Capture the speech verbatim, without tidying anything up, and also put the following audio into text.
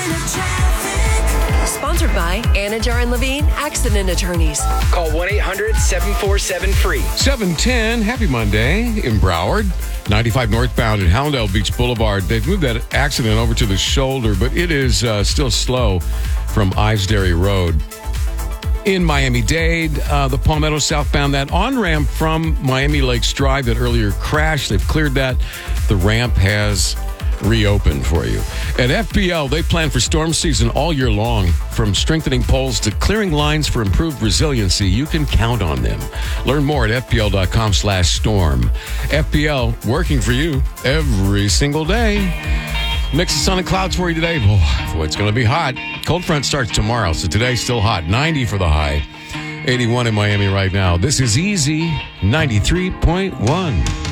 Sponsored by Anajar and Levine Accident Attorneys. Call one eight hundred seven four seven free. seven ten, happy Monday in Broward. ninety-five northbound at Hallandale Beach Boulevard. They've moved that accident over to the shoulder, but it is uh, still slow from Ives Dairy Road. In Miami-Dade, uh, the Palmetto southbound, that on-ramp from Miami Lakes Drive that earlier crashed, they've cleared that. The ramp has reopened for you. At F B L, they plan for storm season all year long. From strengthening poles to clearing lines for improved resiliency, you can count on them. Learn more at F B L dot com slash storm. F B L, working for you every single day. Mix of sun and clouds for you today. Boy, boy, it's going to be hot. Cold front starts tomorrow, so today's still hot. ninety for the high. eighty-one in Miami right now. This is Easy ninety-three point one.